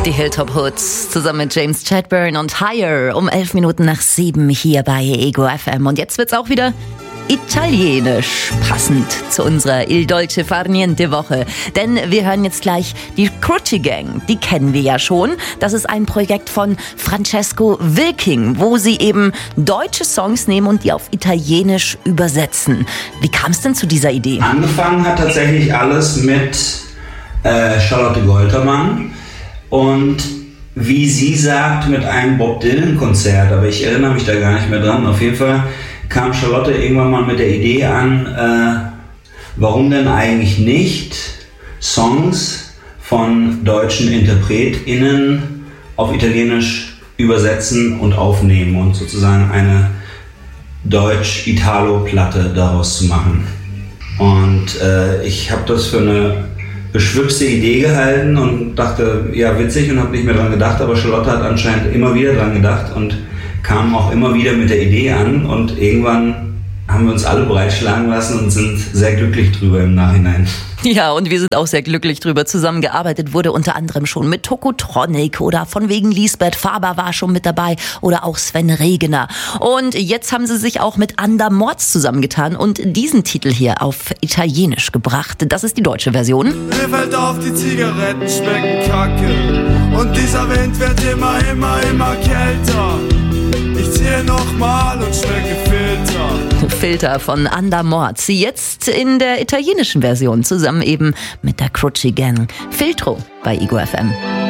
Die Hilltop Hoods zusammen mit James Chadbourne und Higher um 11 Minuten nach 7 hier bei Ego FM. Und jetzt wird's auch wieder italienisch, passend zu unserer Il Dolce Far Niente Woche. Denn wir hören jetzt gleich die Crucci Gang. Die kennen wir ja schon. Das ist ein Projekt von Francesco Wilking, wo sie eben deutsche Songs nehmen und die auf Italienisch übersetzen. Wie kam es denn zu dieser Idee? Angefangen hat tatsächlich alles mit Charlotte Goltermann und wie sie sagt, mit einem Bob Dylan-Konzert. Aber ich erinnere mich da gar nicht mehr dran. Auf jeden Fall kam Charlotte irgendwann mal mit der Idee an, warum denn eigentlich nicht Songs von deutschen InterpretInnen auf Italienisch übersetzen und aufnehmen und sozusagen eine Deutsch-Italo-Platte daraus zu machen. Und ich habe das für eine beschwipste Idee gehalten und dachte, ja witzig, und habe nicht mehr dran gedacht, aber Charlotte hat anscheinend immer wieder dran gedacht und kam auch immer wieder mit der Idee an, und irgendwann haben wir uns alle breitschlagen lassen und sind sehr glücklich drüber im Nachhinein. Ja, und wir sind auch sehr glücklich drüber. Zusammengearbeitet wurde unter anderem schon mit Tokotronic oder von wegen Lisbeth Faber war schon mit dabei oder auch Sven Regener. Und jetzt haben sie sich auch mit Ander Mords zusammengetan und diesen Titel hier auf Italienisch gebracht. Das ist die deutsche Version. Mir fällt auf, die Zigaretten schmecken kacke und dieser Wind wird immer kälter. Ich ziehe nochmal und schmecke Filter. Filter von Ander Mords. Jetzt in der italienischen Version zusammen eben mit der Crucci Gang. Filtro bei Ego FM.